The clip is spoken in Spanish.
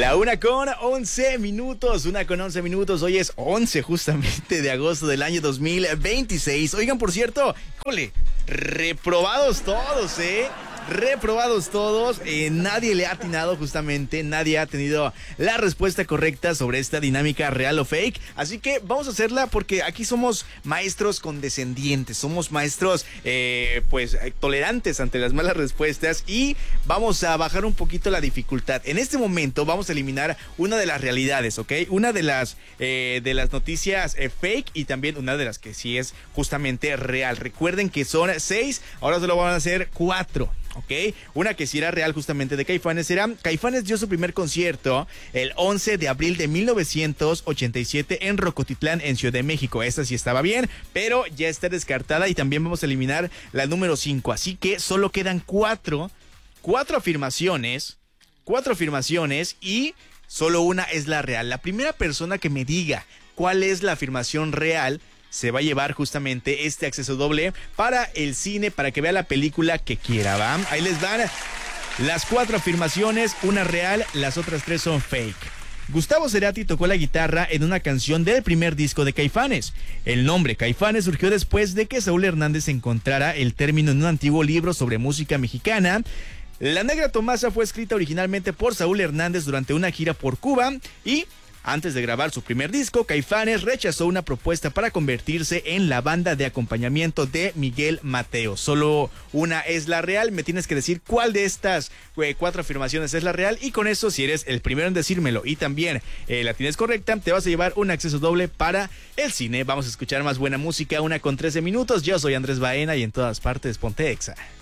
La 1:11, 1:11. Hoy es 11 justamente de agosto del año 2026. Oigan, por cierto, híjole, reprobados todos, reprobados todos, nadie le ha atinado justamente, nadie ha tenido la respuesta correcta sobre esta dinámica real o fake, así que vamos a hacerla porque aquí somos maestros condescendientes, somos maestros tolerantes ante las malas respuestas y vamos a bajar un poquito la dificultad. En este momento vamos a eliminar una de las realidades, ¿ok? Una de las noticias fake y también una de las que sí es justamente real. Recuerden que son 6, ahora solo van a ser 4. ¿Ok? Una que sí era real justamente de Caifanes era: Caifanes dio su primer concierto el 11 de abril de 1987 en Rocotitlán, en Ciudad de México. Esta sí estaba bien, pero ya está descartada y también vamos a eliminar la número 5. Así que solo quedan 4 afirmaciones y solo una es la real. La primera persona que me diga cuál es la afirmación real se va a llevar justamente este acceso doble para el cine, para que vea la película que quiera, ¿va? Ahí les dan las 4 afirmaciones, una real, las otras 3 son fake. Gustavo Cerati tocó la guitarra en una canción del primer disco de Caifanes. El nombre Caifanes surgió después de que Saúl Hernández encontrara el término en un antiguo libro sobre música mexicana. La Negra Tomasa fue escrita originalmente por Saúl Hernández durante una gira por Cuba y antes de grabar su primer disco, Caifanes rechazó una propuesta para convertirse en la banda de acompañamiento de Miguel Mateo. Solo una es la real. Me tienes que decir cuál de estas 4 afirmaciones es la real. Y con eso, si eres el primero en decírmelo y también la tienes correcta, te vas a llevar un acceso doble para el cine. Vamos a escuchar más buena música, 1:13. Yo soy Andrés Baena y en todas partes ponte Exa.